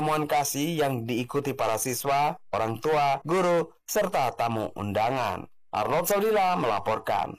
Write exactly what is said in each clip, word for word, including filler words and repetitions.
komunikasi yang diikuti para siswa, orang tua, guru, serta tamu undangan. Arnold Saudila melaporkan.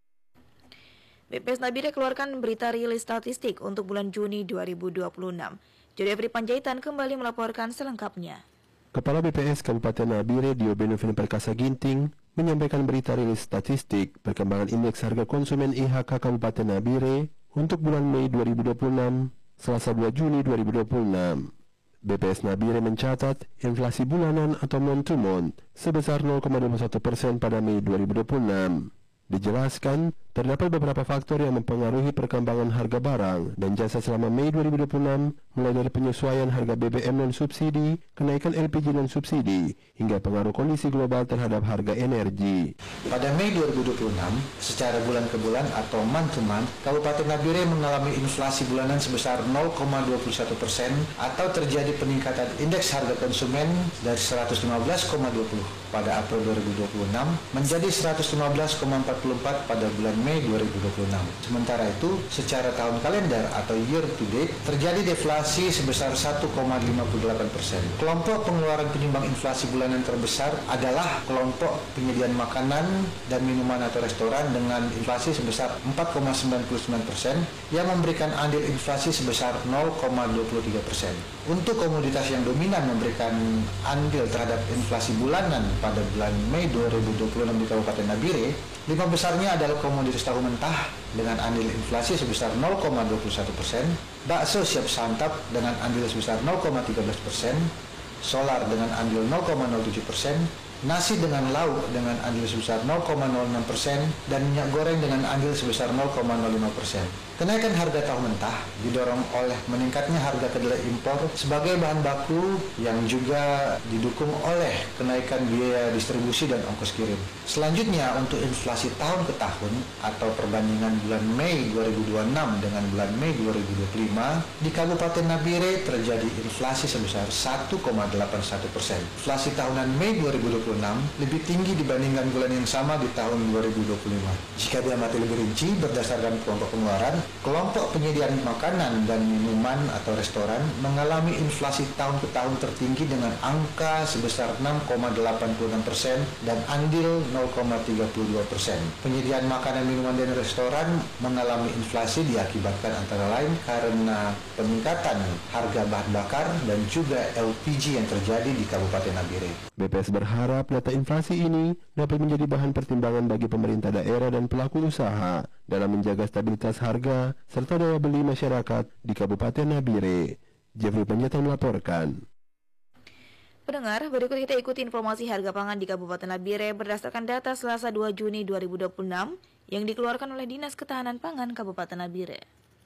B P S Nabire keluarkan berita rilis statistik untuk bulan Juni dua ribu dua puluh enam. Jodefri Panjaitan kembali melaporkan selengkapnya. Kepala B P S Kabupaten Nabire Dio Benovin Perkasa Ginting menyampaikan berita rilis statistik perkembangan indeks harga konsumen I H K Kabupaten Nabire untuk bulan Mei dua ribu dua puluh enam, Selasa dua Juni dua ribu dua puluh enam. B P S Nabire mencatat inflasi bulanan atau month to month sebesar nol koma dua puluh satu persen pada Mei dua ribu dua puluh enam. Dijelaskan, terdapat beberapa faktor yang mempengaruhi perkembangan harga barang dan jasa selama Mei dua ribu dua puluh enam, mulai dari penyesuaian harga B B M non-subsidi, kenaikan L P G non-subsidi, hingga pengaruh kondisi global terhadap harga energi. Pada Mei dua ribu dua puluh enam, secara bulan ke bulan atau month to month, Kabupaten Nabire mengalami inflasi bulanan sebesar nol koma dua puluh satu persen atau terjadi peningkatan indeks harga konsumen dari seratus lima belas koma dua puluh pada April dua ribu dua puluh enam menjadi seratus lima belas koma empat puluh empat pada bulan Mei dua ribu dua puluh enam. Sementara itu, secara tahun kalender atau year to date terjadi deflasi sebesar satu koma lima puluh delapan persen. Kelompok pengeluaran penyumbang inflasi bulanan terbesar adalah kelompok penyediaan makanan dan minuman atau restoran dengan inflasi sebesar empat koma sembilan puluh sembilan persen yang memberikan andil inflasi sebesar nol koma dua puluh tiga persen. Untuk komoditas yang dominan memberikan andil terhadap inflasi bulanan pada bulan Mei dua ribu dua puluh enam di Kabupaten Nabire, lima besarnya adalah komoditas tahu mentah dengan andil inflasi sebesar nol koma dua puluh satu persen, bakso siap santap dengan andil sebesar nol koma tiga belas persen, solar dengan andil nol koma nol tujuh persen, nasi dengan lauk dengan andil sebesar nol koma nol enam persen, dan minyak goreng dengan andil sebesar nol koma nol lima persen. Kenaikan harga tahu mentah didorong oleh meningkatnya harga kedelai impor sebagai bahan baku yang juga didukung oleh kenaikan biaya distribusi dan ongkos kirim. Selanjutnya, untuk inflasi tahun ke tahun atau perbandingan bulan Mei dua ribu dua puluh enam dengan bulan Mei dua ribu dua puluh lima, di Kabupaten Nabire terjadi inflasi sebesar satu koma delapan satu persen. Inflasi tahunan Mei dua ribu dua puluh enam lebih tinggi dibandingkan bulan yang sama di tahun dua ribu dua puluh lima. Jika diamati lebih rinci berdasarkan kelompok pengeluaran, kelompok penyediaan makanan dan minuman atau restoran mengalami inflasi tahun ke tahun tertinggi dengan angka sebesar enam koma delapan puluh enam persen dan andil nol koma tiga puluh dua persen. Penyediaan makanan, minuman, dan restoran mengalami inflasi diakibatkan antara lain karena peningkatan harga bahan bakar dan juga L P G yang terjadi di Kabupaten Nabire. B P S berharap data inflasi ini dapat menjadi bahan pertimbangan bagi pemerintah daerah dan pelaku usaha dalam menjaga stabilitas harga serta daya beli masyarakat di Kabupaten Nabire. Jeffrey Panjaitan melaporkan. Pendengar, berikut kita ikuti informasi harga pangan di Kabupaten Nabire berdasarkan data Selasa dua Juni dua ribu dua puluh enam yang dikeluarkan oleh Dinas Ketahanan Pangan Kabupaten Nabire.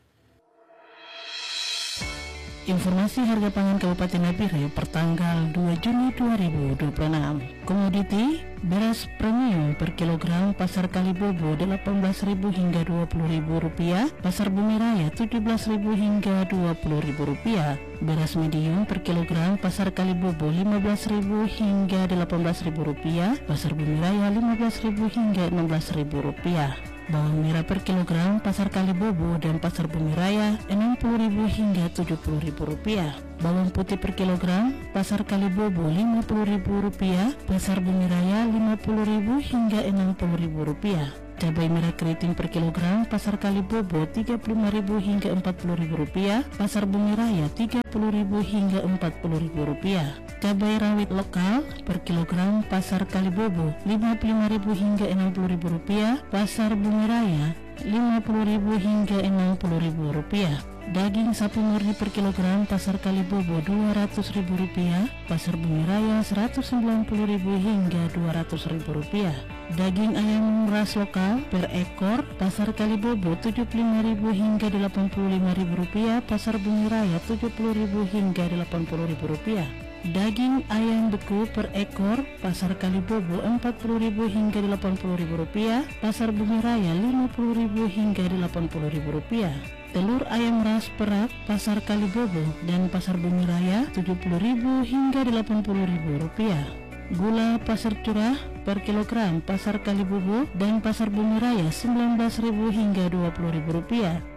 Informasi harga pangan Kabupaten Nabire per tanggal dua Juni dua ribu dua puluh enam. Komoditi beras premium per kilogram pasar Kalibobo delapan belas ribu hingga dua puluh ribu rupiah, pasar Bumi Raya tujuh belas ribu hingga dua puluh ribu rupiah. Beras medium per kilogram pasar Kalibobo lima belas ribu hingga delapan belas ribu rupiah, pasar Bumi Raya lima belas ribu hingga enam belas ribu rupiah. Bawang merah per kilogram pasar Kalibobo dan pasar Bumi Raya enam puluh ribu hingga tujuh puluh ribu rupiah. Bawang putih per kilogram pasar Kalibobo lima puluh ribu rupiah, pasar Bumi Raya lima puluh ribu hingga enam puluh ribu rupiah. Cabai merah keriting per kilogram pasar Kalibobo tiga puluh lima ribu hingga empat puluh ribu rupiah, pasar Bumi Raya tiga puluh ribu hingga empat puluh ribu rupiah. Cabai rawit lokal per kilogram pasar Kalibobo lima puluh lima ribu hingga enam puluh ribu rupiah, pasar Bumi Raya lima puluh ribu hingga enam puluh ribu rupiah. Daging sapi murni per kilogram pasar Kalibobo dua ratus ribu rupiah, pasar Bumi Raya seratus sembilan puluh ribu hingga dua ratus ribu rupiah. Daging ayam ras lokal per ekor pasar Kalibobo tujuh puluh lima ribu hingga delapan puluh lima ribu rupiah, pasar Bumi Raya tujuh puluh ribu hingga delapan puluh ribu rupiah. Daging ayam beku per ekor pasar Kalibobo empat puluh ribu hingga delapan puluh ribu rupiah, pasar Bumi Raya lima puluh ribu hingga delapan puluh ribu rupiah. Telur ayam ras perak pasar Kalibobo dan pasar Bumi Raya tujuh puluh ribu hingga delapan puluh ribu rupiah. Gula pasar curah per kilogram pasar Kalibobo dan pasar Bumi Raya sembilan belas ribu hingga dua puluh ribu rupiah.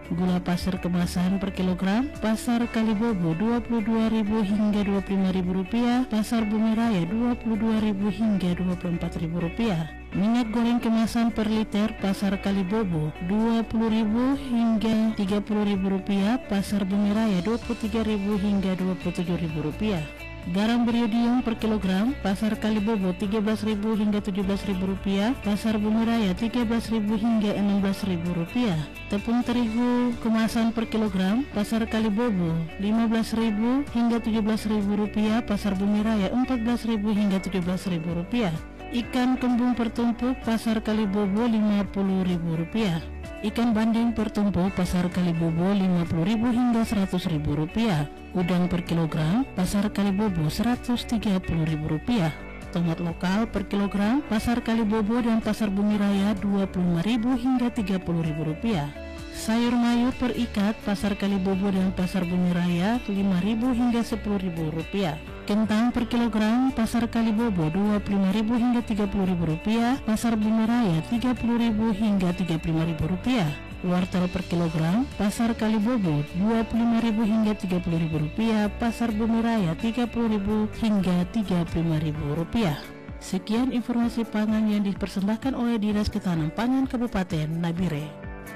Gula pasir kemasan per kilogram, pasar Kalibobo dua puluh dua ribu hingga dua puluh lima ribu rupiah, pasar Bumi Raya dua puluh dua ribu hingga dua puluh empat ribu rupiah. Minyak goreng kemasan per liter, pasar Kalibobo dua puluh ribu hingga tiga puluh ribu rupiah, pasar Bumi Raya dua puluh tiga ribu hingga dua puluh tujuh ribu rupiah. Garam beriodium per kilogram, pasar Kalibobo tiga belas ribu hingga tujuh belas ribu rupiah, pasar Bumi Raya tiga belas ribu hingga enam belas ribu rupiah. Tepung terigu kemasan per kilogram, pasar Kalibobo lima belas ribu hingga tujuh belas ribu rupiah, pasar Bumi Raya empat belas ribu hingga tujuh belas ribu rupiah. Ikan kembung per tumpuk, pasar Kalibobo lima puluh ribu rupiah. Ikan bandeng per tumpuk, pasar Kalibobo lima puluh ribu hingga seratus ribu rupiah. Udang per kilogram, pasar Kalibobo seratus tiga puluh ribu rupiah. Tomat lokal per kilogram, pasar Kalibobo dan pasar Bumi Raya dua puluh lima ribu hingga tiga puluh ribu rupiah. Sayur mayur per ikat, pasar Kalibobo dan pasar Bumi Raya lima ribu hingga sepuluh ribu rupiah. Kentang per kilogram, pasar Kalibobo dua puluh lima ribu hingga tiga puluh ribu rupiah, pasar Bumi Raya tiga puluh ribu hingga tiga puluh lima ribu rupiah. Wortel per kilogram, pasar Kalibobo dua puluh lima ribu hingga tiga puluh ribu rupiah, pasar Bumi Raya tiga puluh ribu hingga tiga puluh lima ribu rupiah. Sekian informasi pangan yang dipersembahkan oleh Dinas Ketahanan Pangan Kabupaten Nabire.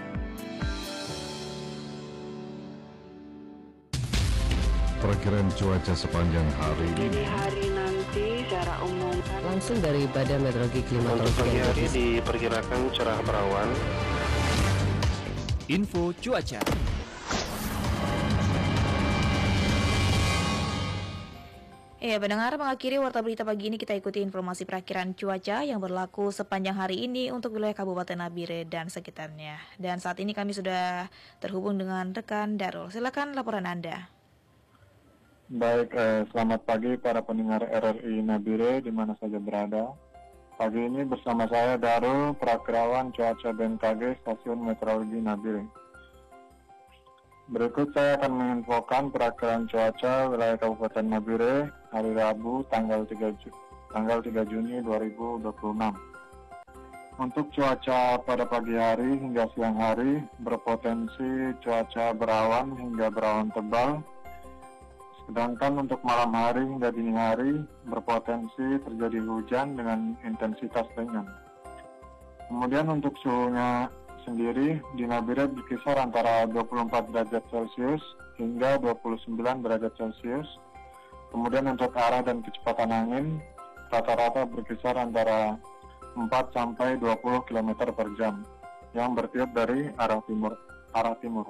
Perkiraan cuaca sepanjang hari ini. Jadi hari nanti secara umum langsung dari Badan Meteorologi Klimatologi untuk pagi hari diperkirakan cerah berawan. Info cuaca. Ya, pendengar, mengakhiri warta berita pagi ini kita ikuti informasi perakiraan cuaca yang berlaku sepanjang hari ini untuk wilayah Kabupaten Nabire dan sekitarnya. Dan saat ini kami sudah terhubung dengan rekan Darul. Silakan laporan Anda. Baik, eh, selamat pagi para pendengar R R I Nabire di mana saja berada. Pagi ini bersama saya Darul, perakirawan cuaca B M K G Stasiun Meteorologi Nabire. Berikut saya akan menginfokan perakiraan cuaca wilayah Kabupaten Nabire hari Rabu tanggal tiga Juni dua ribu dua puluh enam. Untuk cuaca pada pagi hari hingga siang hari berpotensi cuaca berawan hingga berawan tebal. Sedangkan untuk malam hari hingga dini hari berpotensi terjadi hujan dengan intensitas ringan. Kemudian untuk suhunya sendiri di Nabire berkisar antara dua puluh empat derajat Celcius hingga dua puluh sembilan derajat Celcius. Kemudian untuk arah dan kecepatan angin rata-rata berkisar antara empat sampai dua puluh kilometer per jam yang bertiup dari arah timur arah timur.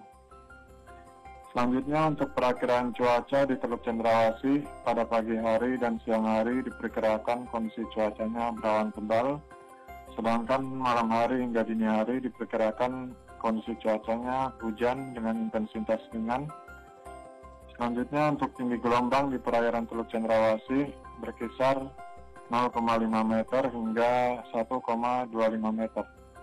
Selanjutnya untuk perakiraan cuaca di Teluk Cendrawasih pada pagi hari dan siang hari diperkirakan kondisi cuacanya berawan tebal, sedangkan malam hari hingga dini hari diperkirakan kondisi cuacanya hujan dengan intensitas ringan. Selanjutnya untuk tinggi gelombang di perairan Teluk Cendrawasih berkisar nol koma lima meter hingga satu koma dua lima meter.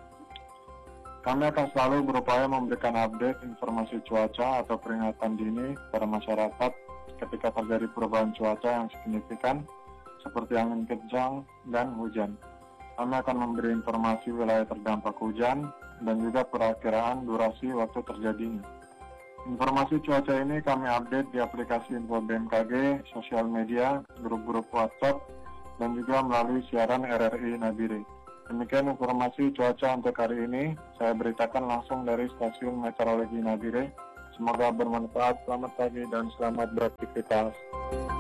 Kami akan selalu berupaya memberikan update informasi cuaca atau peringatan dini kepada masyarakat ketika terjadi perubahan cuaca yang signifikan seperti angin kencang dan hujan. Kami akan memberi informasi wilayah terdampak hujan dan juga perakiraan durasi waktu terjadinya. Informasi cuaca ini kami update di aplikasi Info B M K G, sosial media, grup-grup WhatsApp, dan juga melalui siaran R R I Nabire. Demikian informasi cuaca untuk hari ini. Saya beritakan langsung dari Stasiun Meteorologi Nabire. Semoga bermanfaat. Selamat pagi dan selamat beraktivitas.